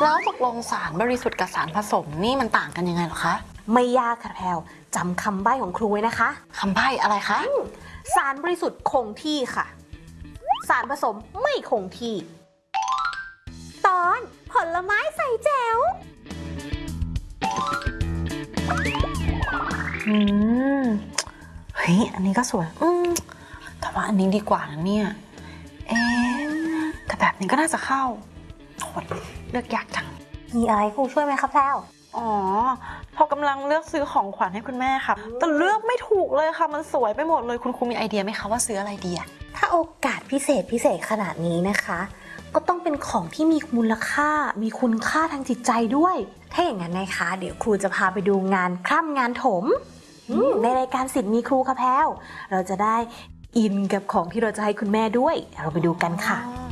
แล้วตกลงสารบริสุทธิ์กับสารผสมนี่มันต่างกันยังไงเหรอคะไม่ยากค่ะแพลวจำคำใบ้ของครูไว้นะคะคำใบ้อะไรคะสารบริสุทธิ์คงที่ค่ะสารผสมไม่คงที่ตอนผลไม้ใส่แจ๋วเฮ้ยอันนี้ก็สวยแต่ว่าอันนี้ดีกว่านะเนี่ยแต่แบบนี้ก็น่าจะเข้าโหเลือกยากจังมีอะไรครูช่วยไหมคะแพลวอ๋อพอกำลังเลือกซื้อของขวัญให้คุณแม่ค่ะแต่เลือกไม่ถูกเลยค่ะมันสวยไปหมดเลยคุณครูมีไอเดียไหมคะว่าซื้ออะไรดีอะถ้าโอกาสพิเศษขนาดนี้นะคะก็ต้องเป็นของที่มีมูลค่ามีคุณค่าทางจิตใจด้วยถ้าอย่างนั้นนะคะเดี๋ยวครูจะพาไปดูงานคร่ำงานถมในรายการศิลป์มีครูค่ะแพลวเราจะได้อินกับของที่เราจะให้คุณแม่ด้วยเราไปดูกันค่ะ